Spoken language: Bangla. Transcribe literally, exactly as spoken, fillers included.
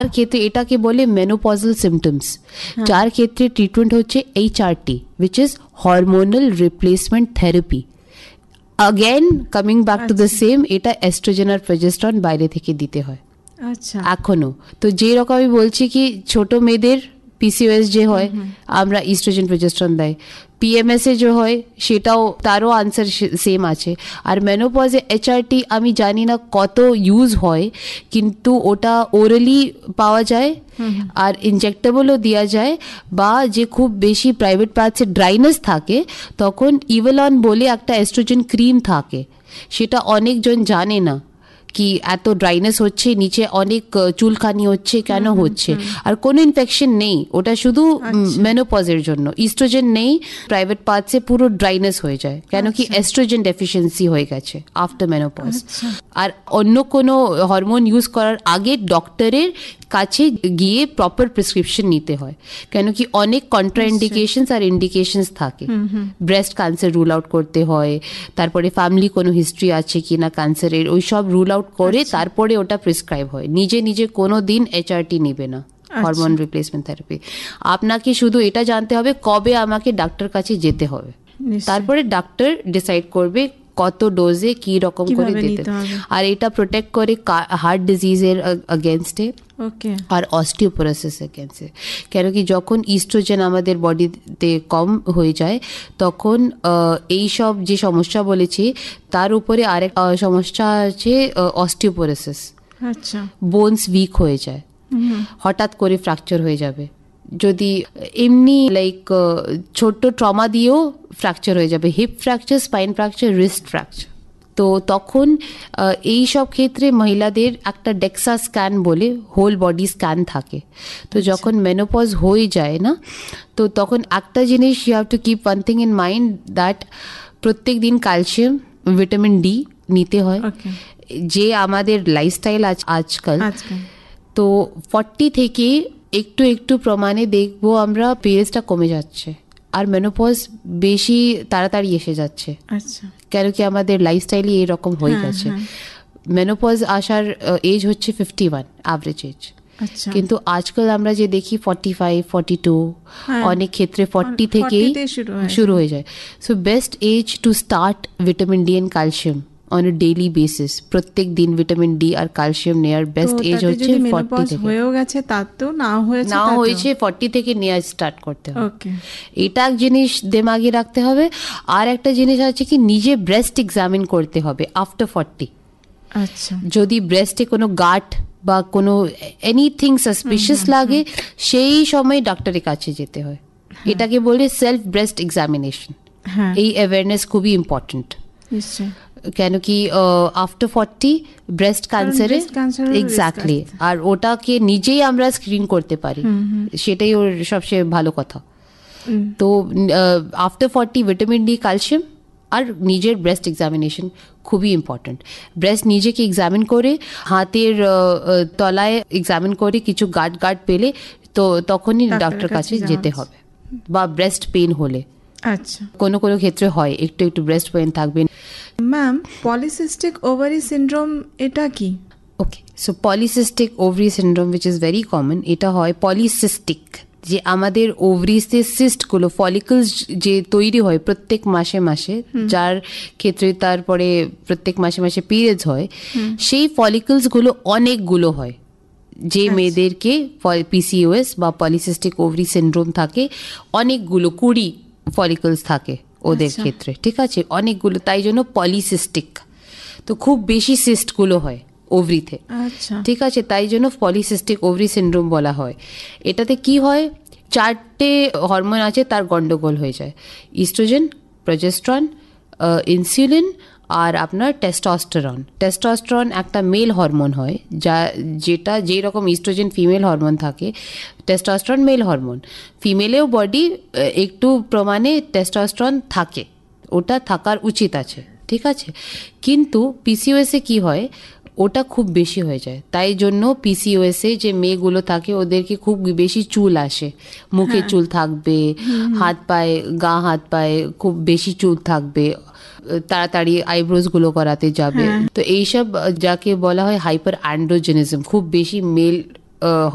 ক্ষেত্রে এটাকে বলে মেনোপজাল সিমটমস, যার ক্ষেত্রে ট্রিটমেন্ট হচ্ছে HRT, which is hormonal replacement therapy. Again coming back to the same, এটা এস্ট্রোজেন আর প্রজেস্টেরন বাইরে থেকে দিতে হয়। আচ্ছা, এখনো তো যে রকম আমি বলছি কি ছোট মেয়েদের পিসিওএস যে হয় আমরা ইস্ট্রোজেন প্রজেস্টেরন দেয়, পিএমএস এ যে হয় সেটাও তারও আনসার সেম আছে। আর মেনোপজে এইচআরটি আমি জানি না কত ইউজ হয়, কিন্তু ওটা ওরালি পাওয়া যায় আর ইনজেক্টেবলও দেওয়া যায়, বা যে খুব বেশি প্রাইভেট পার্টসে ড্রাইনেস থাকে তখন ইভেলন বলে একটা এস্ট্রোজেন ক্রিম থাকে, সেটা অনেকজন জানে না কি এত ড্রাইনেস হচ্ছে, নিচে অনেক চুলকানি হচ্ছে, কেন হচ্ছে, আর কোনো ইনফেকশন নেই, ওটা শুধু মেনোপজের জন্য। ইস্ট্রোজেন নেই, প্রাইভেট পার্টসে পুরো ড্রাইনেস হয়ে যায়, কেন কি এস্ট্রোজেন ডেফিসিয়েন্সি হয়ে গেছে আফটার মেনোপজ। আর অন্য কোনো হরমোন ইউজ করার আগে ডক্টরের কাছে গিয়ে প্রপার প্রেসক্রিপশন নিতে হয়, কেন কি অনেক কন্ট্রাইন্ডিকেশনস আর ইন্ডিকেশনস থাকে। ব্রেস্ট ক্যান্সার রুল আউট করতে হয়, তারপরে ফ্যামিলি কোনো হিস্ট্রি আছে কি না ক্যান্সারের, ওই সব রুল আউট করে তারপরে ওটা প্রেসক্রাইব হয়। নিজে নিজে কোনো দিন এইচআরটি নেবে না, হরমোন রিপ্লেসমেন্ট থেরাপি। আপনাকে শুধু এটা জানতে হবে কবে আমাকে ডাক্তার কাছে যেতে হবে, তারপরে ডাক্তার ডিসাইড করবে কত ডোজে কি রকম করে দিতে। আর এটা প্রোটেক্ট করে হার্ট ডিজিজের अगेंस्ट এ আর অস্টিওপোরোসিস এগেন্স্ট এ, কেন কি যখন ইস্ট্রোজেন আমাদের বডিতে কম হয়ে যায় তখন এই সব যে সমস্যা বলেছি তার উপরে আরেক সমস্যা আছে অস্টিওপোরোসিস। আচ্ছা, বোনস উইক হয়ে যায়, হঠাৎ করে ফ্র্যাকচার হয়ে যাবে, যদি এমনি লাইক ছোট্ট ট্রমা দিয়েও ফ্র্যাকচার হয়ে যাবে, heap fracture, spine fracture, wrist fracture. তো তখন এই সব ক্ষেত্রে মহিলাদের একটা ডেক্সা স্ক্যান বলে হোল বডি স্ক্যান থাকে। তো যখন মেনোপজ হয়ে যায় না, তো তখন একটা জিনিস you have to keep one thing in mind, that প্রত্যেক দিন ক্যালসিয়াম, ভিটামিন ডি নিতে হয়, যে আমাদের লাইফস্টাইল আজকাল। তো ফর্টি থেকে একটু একটু প্রমাণে দেখবো আমরা পিরিয়ডসটা কমে যাচ্ছে আর মেনোপজ বেশি তাড়াতাড়ি এসে যাচ্ছে। আচ্ছা, কেন কি আমাদের লাইফস্টাইলই এরকম হয়ে গেছে। মেনোপজ আসার এজ হচ্ছে ফিফটি ওয়ান অ্যাভারেজ এজ, কিন্তু আজকাল আমরা যে দেখি ফর্টি ফাইভ ফর্টি টু, অনেক ক্ষেত্রে ফর্টি থেকেই শুরু হয়ে যায়। So best age to start vitamin D and calcium on a daily basis, প্রত্যেক দিন ভিটামিন ডি আর ক্যালসিয়াম নেয়ার বেস্ট এজ হচ্ছে ফর্টি থেকে। হয়েও গেছে তাতেও না হয়েছে না হয়েছে ফর্টি থেকে নেওয়া স্টার্ট করতে হবে। এটা এক জিনিস দিমাগে রাখতে হবে। আর একটা জিনিস আছে কি নিজে ব্রেস্ট এক্সামিন করতে হবে আফটার ফর্টি। আচ্ছা, যদি ব্রেস্টে কোনো গাঁট বা কোনো এনিথিং সাসপিশিয়াস লাগে সেই সময় ডাক্তারের কাছে যেতে হয়। এটাকে বলে সেলফ ব্রেস্ট এক্সামিনেশন। এই অ্যাওয়ারনেস খুবই ইম্পর্টেন্ট, কেন কি আফটার ফর্টি ব্রেস্ট ক্যান্সারে এক্স্যাক্টলি, আর ওটাকে নিজেই আমরা স্ক্রিন করতে পারি, সেটাই ওর সবচেয়ে ভালো কথা। তো after forty vitamin D, calcium আর নিজের ব্রেস্ট এক্সামিনেশন খুবই ইম্পর্টেন্ট। ব্রেস্ট নিজেকে এক্সামিন করে, হাতের তলায় এক্সামিন করে কিছু গাঁট গাঁট পেলে তো তখনই ডাক্তার কাছে যেতে হবে। বা ব্রেস্ট পেন হলে, আচ্ছা কোনো কোনো ক্ষেত্রে হয় একটু একটু ব্রেস্ট পেন থাকবে। ম্যাম, পলিসিস্টিক ওভারি সিনড্রোম এটা কি? ওকে, so polycystic ovary syndrome which is very common, এটা হয় পলিসিস্টিক, যে আমাদের ওভারিসে সিস্টগুলো ফলিকলস যে তৈরি হয় প্রত্যেক মাসে মাসে, যার ক্ষেত্রে তারপরে প্রত্যেক মাসে মাসে পিরিয়ডস হয়, সেই ফলিকলসগুলো অনেকগুলো হয়। যে মেয়েদেরকে পিসিওএস বা পলিসিস্টিক ওভারি সিনড্রোম থাকে, অনেকগুলো কুড়ি ফলিকলস থাকে ওদের ক্ষেত্রে, ঠিক আছে, অনেকগুলো, তাই জন্য পলিসিস্টিক। তো খুব বেশি সিস্টগুলো হয় ওভারিতে, ঠিক আছে, তাই জন্য পলিসিস্টিক ওভারি সিনড্রোম বলা হয়। এটাতে কি হয়, চারটে হরমোন আছে তার গন্ডগোল হয়ে যায়, ইস্ট্রোজেন, প্রজেস্টেরন, ইনসুলিন আর আপনার টেস্টোস্টেরন। টেস্টোস্টেরন একটা মেল হরমোন হয়, যা যেটা যেই রকম ইস্ট্রোজেন ফিমেল হরমোন থাকে, টেস্টোস্টেরন মেল হরমোন। ফিমেলেও বডি একটু প্রমাণে টেস্টোস্টেরন থাকে, ওটা থাকার উচিত আছে, ঠিক আছে, কিন্তু পিসিওএসে কি হয়, ওটা খুব বেশি হয়ে যায়। তাই জন্য পিসিওএসে যে মেয়েগুলো থাকে ওদেরকে খুব বেশি চুল আসে, মুখে চুল থাকবে, হাত পায়ে, গা হাত পায়ে খুব বেশি চুল থাকবে, তাড়াতাড়ি আইব্রোজ গুলো করাতে যাবে। তো এইসব যাকে বলা হয় হাইপার অ্যান্ড্রোজেনিজম, খুব বেশি মেল